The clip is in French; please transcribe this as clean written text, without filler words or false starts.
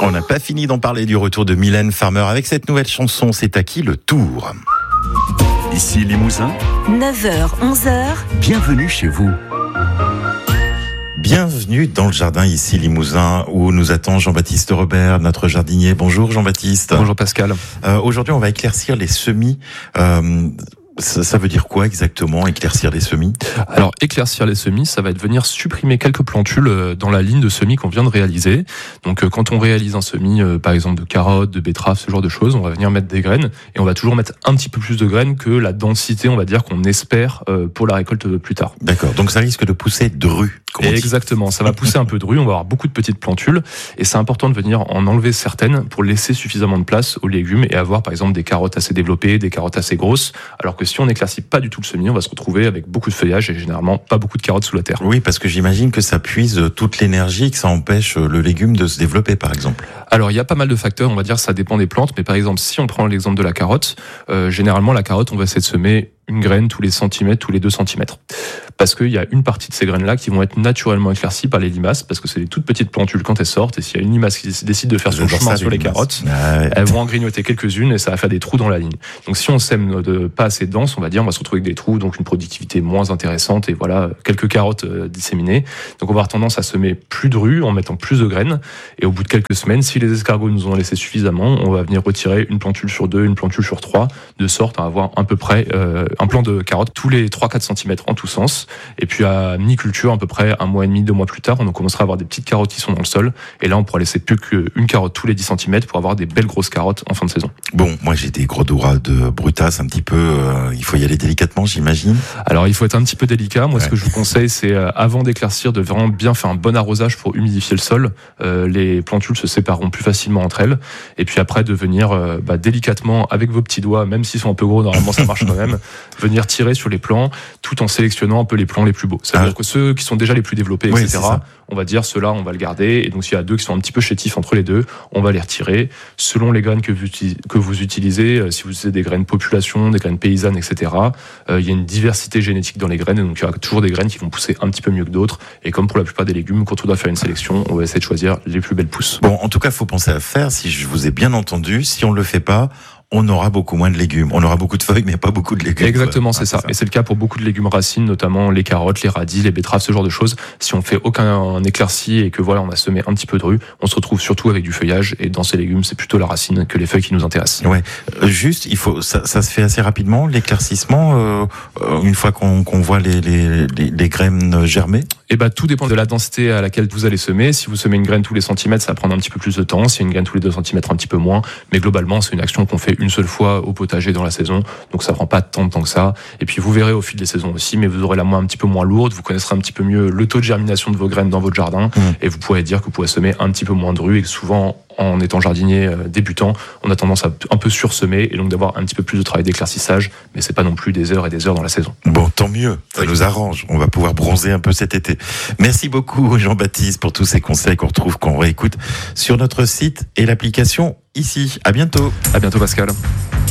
On n'a pas fini d'en parler du retour de Mylène Farmer avec cette nouvelle chanson. C'est à qui le tour? Ici Limousin, 9h, 11h. bienvenue chez vous. Bienvenue dans le jardin ici Limousin où nous attend Jean-Baptiste Robert, notre jardinier. Bonjour Jean-Baptiste. Bonjour Pascal. Aujourd'hui on va éclaircir les semis. Ça veut dire quoi exactement, éclaircir les semis? Alors, éclaircir les semis, ça va être venir supprimer quelques plantules dans la ligne de semis qu'on vient de réaliser. Donc, quand on réalise un semis, par exemple de carottes, de betteraves, ce genre de choses, on va venir mettre des graines et on va toujours mettre un petit peu plus de graines que la densité, on va dire, qu'on espère pour la récolte plus tard. D'accord, donc ça risque de pousser dru. Exactement, ça va pousser un peu dru, on va avoir beaucoup de petites plantules et c'est important de venir en enlever certaines pour laisser suffisamment de place aux légumes et avoir par exemple des carottes assez développées, des carottes assez grosses, alors que si on n'éclaircit pas du tout le semis, on va se retrouver avec beaucoup de feuillage et généralement pas beaucoup de carottes sous la terre. Oui, parce que j'imagine que ça puise toute l'énergie, que ça empêche le légume de se développer par exemple. Alors il y a pas mal de facteurs, on va dire ça dépend des plantes, mais par exemple si on prend l'exemple de la carotte, généralement la carotte on va essayer de semer une graine tous les centimètres, tous les 2 centimètres. Parce qu'il y a une partie de ces graines-là qui vont être naturellement éclaircies par les limaces, parce que c'est des toutes petites plantules quand elles sortent, et s'il y a une limace qui décide de faire son chemin sur les carottes, elles vont en grignoter quelques-unes et ça va faire des trous dans la ligne. Donc si on sème pas assez dense, on va se retrouver avec des trous, donc une productivité moins intéressante, et voilà, quelques carottes disséminées. Donc on va avoir tendance à semer plus dru en mettant plus de graines, et au bout de quelques semaines, si les escargots nous ont laissé suffisamment, on va venir retirer une plantule sur 2, une plantule sur 3, de sorte à avoir à peu près un plant de carottes tous les 3-4 cm en tous sens. Et puis à mi-culture, à peu près 1 mois et demi, 2 mois plus tard, on commencera à avoir des petites carottes qui sont dans le sol. Et là, on pourra laisser plus qu'une carotte tous les 10 cm pour avoir des belles grosses carottes en fin de saison. Bon, moi j'ai des gros doigts de brutasse un petit peu. Il faut y aller délicatement, j'imagine. Alors il faut être un petit peu délicat. Moi, ce que je vous conseille, c'est avant d'éclaircir, de vraiment bien faire un bon arrosage pour humidifier le sol. Les plantules se sépareront plus facilement entre elles. Et puis après, de venir délicatement avec vos petits doigts, même s'ils sont un peu gros, normalement ça marche quand même, venir tirer sur les plants tout en sélectionnant un peu les plants les plus beaux. C'est-à-dire que ceux qui sont déjà les plus développés, etc., on va dire ceux-là, on va le garder. Et donc s'il y a 2 qui sont un petit peu chétifs entre les 2, on va les retirer. Selon les graines que vous utilisez, si vous utilisez des graines population, des graines paysannes, etc., il y a une diversité génétique dans les graines. Et donc il y aura toujours des graines qui vont pousser un petit peu mieux que d'autres. Et comme pour la plupart des légumes, quand on doit faire une sélection, on va essayer de choisir les plus belles pousses. Bon, en tout cas, il faut penser à faire. Si je vous ai bien entendu, si on ne le fait pas, on aura beaucoup moins de légumes. On aura beaucoup de feuilles, mais pas beaucoup de légumes. Exactement, c'est ça. Et c'est le cas pour beaucoup de légumes racines, notamment les carottes, les radis, les betteraves, ce genre de choses. Si on fait aucun éclairci et que voilà, on a semé un petit peu de rue, on se retrouve surtout avec du feuillage. Et dans ces légumes, c'est plutôt la racine que les feuilles qui nous intéressent. Ouais. Juste, ça se fait assez rapidement, l'éclaircissement, une fois qu'on voit les graines germer. Et tout dépend de la densité à laquelle vous allez semer. Si vous semez une graine tous les centimètres, ça va prendre un petit peu plus de temps. Si une graine tous les 2 centimètres, un petit peu moins. Mais globalement, c'est une action qu'on fait une seule fois au potager dans la saison. Donc ça prend pas tant de temps que ça. Et puis vous verrez au fil des saisons aussi, mais vous aurez la main un petit peu moins lourde. Vous connaîtrez un petit peu mieux le taux de germination de vos graines dans votre jardin. Et vous pourrez dire que vous pouvez semer un petit peu moins de rue et que souvent, en étant jardinier débutant, on a tendance à un peu sursemer et donc d'avoir un petit peu plus de travail d'éclaircissage, mais c'est pas non plus des heures et des heures dans la saison. Bon, tant mieux, ça nous arrange, on va pouvoir bronzer un peu cet été. Merci beaucoup Jean-Baptiste pour tous ces conseils qu'on réécoute sur notre site et l'application ici. À bientôt. À bientôt Pascal.